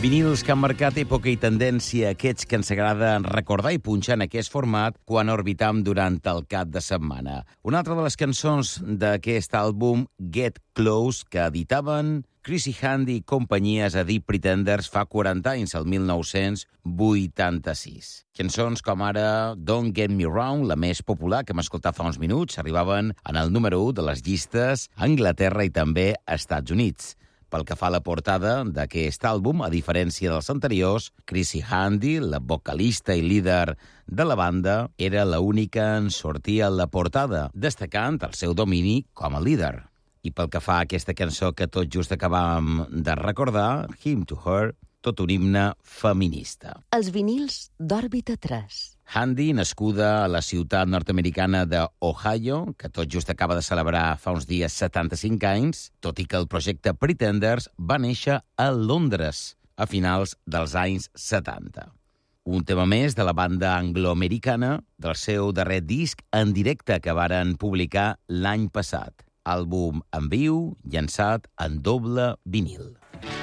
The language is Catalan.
Vinils que han marcat època i tendència, aquests que ens agrada recordar i punxar en aquest format quan orbitam durant el cap de setmana. Una altra de les cançons d'aquest àlbum, Get Close, que editaven Chrissy Handy i companyies a Deep Pretenders fa 40 anys, el 1986. Cançons com ara Don't Get Me Wrong, la més popular que hem escoltat fa uns minuts, arribaven en el número 1 de les llistes a Anglaterra i també a Estats Units. Pel que fa a la portada d'aquest àlbum, a diferència dels anteriors, Chrissy Handy, la vocalista i líder de la banda, era l'única en sortir a la portada, destacant el seu domini com a líder. I pel que fa a aquesta cançó que tot just acabàvem de recordar, Hymn to Her, tot un himne feminista. Els vinils d'Òrbita 3. Handy, nascuda a la ciutat nord-americana d'Ohio, que tot just acaba de celebrar fa uns dies 75 anys, tot i que el projecte Pretenders va néixer a Londres a finals dels anys 70. Un tema més de la banda angloamericana del seu darrer disc en directe que varen publicar l'any passat. Àlbum en viu, llançat en doble vinil.